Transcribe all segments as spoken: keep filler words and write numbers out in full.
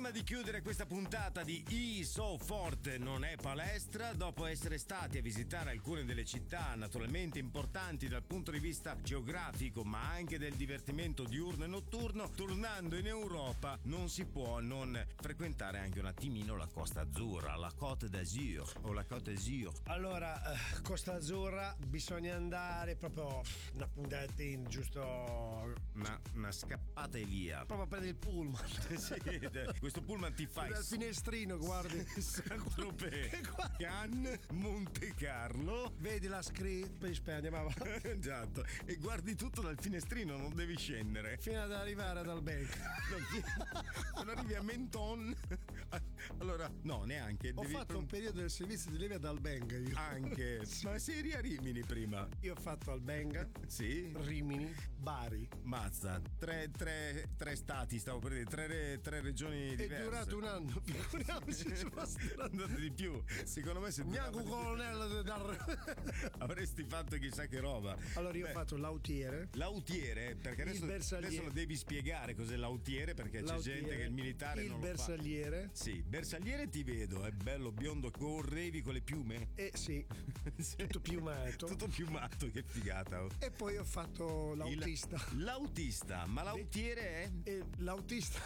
Prima di chiudere questa puntata di I So Forte non è palestra, dopo essere stati a visitare alcune delle città naturalmente importanti dal punto di vista geografico ma anche del divertimento diurno e notturno, tornando in Europa non si può non frequentare anche un attimino la Costa Azzurra, la Côte d'Azur o la Côte d'Azur. Allora, Costa Azzurra bisogna andare proprio una puntatina, giusto? Una, una scappata e via. Proprio per il pullman. Sì, questo pullman ti fa dal finestrino, guardi. Saint-Tropez, Cannes, Monte Carlo. Vedi la scritta, poi andiamo avanti. Esatto. E guardi tutto dal finestrino, non devi scendere. Fino ad arrivare ad Albec. Quando arrivi a Menton. Allora, no, neanche. Ho devi... fatto un periodo del servizio di leve ad Albenga io. Anche. Sì. Ma sei eri a Rimini prima? Io ho fatto Albenga. Sì. Rimini, Bari. Mazza, tre, tre, tre stati, stavo per dire, tre, tre regioni diverse. È durato un anno, figuriamoci se fosse andato di più. Secondo me se Bianco colonnello dar... avresti fatto chissà che roba. Allora io Beh, ho fatto l'autiere. L'autiere, perché adesso, adesso lo devi spiegare cos'è l'autiere, perché l'autiere, c'è gente che il militare il non lo fa. Il bersagliere. Sì, bersagliere ti vedo, è bello biondo, correvi con le piume. Eh sì, sì. Tutto piumato. Tutto piumato, che figata. Oh. E poi ho fatto l'autista. Il, l'autista, ma l'autiere è? E l'autista.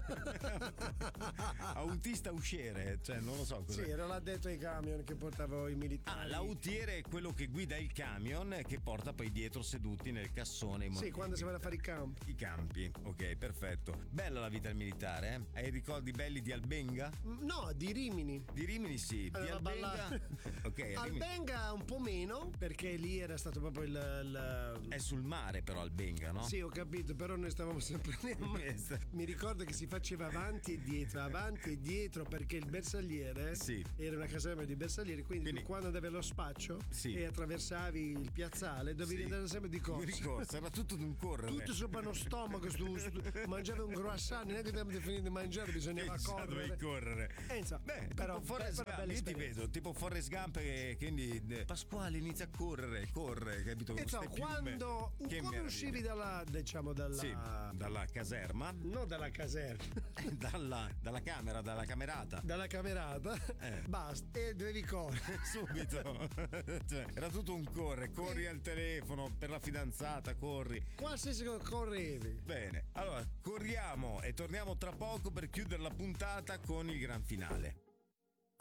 Autista usciere, cioè non lo so cos'è. Sì, era l'addetto ai camion che portavo i militari. Ah, l'autiere è quello che guida il camion e che porta poi dietro seduti nel cassone. Sì, quando si vanno a fare i campi. I campi, ok, perfetto. Bella la vita al militare, eh? Hai ricordi belli di Albenga? No, di Rimini. Di Rimini sì, allora, di Albenga. Balla... Ok, Albenga un po' meno, perché lì era stato proprio il, il... È sul mare però Albenga, no? Sì, ho capito, però noi stavamo sempre mi ricordo che si faceva avanti e dietro, avanti e dietro, perché il bersagliere sì. era una caserma di bersaglieri, quindi, quindi tu quando andavi allo spaccio sì. e attraversavi il piazzale dovevi sì. andare sempre di corsa. Di corsa, era tutto d'un correre. Tutto sopra uno stomaco, stu, stu, mangiavi un croissant, neanche tempo di finire di mangiare, bisognava correre. Dovevi correre. Eh, insomma, beh, però, tipo Forrest però Gump, io ti vedo, tipo Forrest Gump che quindi Pasquale inizia a correre, corre, capito? E so, quando, quando uscivi dalla, diciamo, dalla sì, dalla caserma. No, dalla caserma. dalla, dalla camera, dalla camerata. Dalla camerata. Eh. Basta. E dovevi correre. Subito. Cioè, era tutto un corre, corri eh. al telefono per la fidanzata, corri. Qualsiasi cosa correvi. Bene, allora corriamo e torniamo tra poco per chiudere la puntata con il gran finale.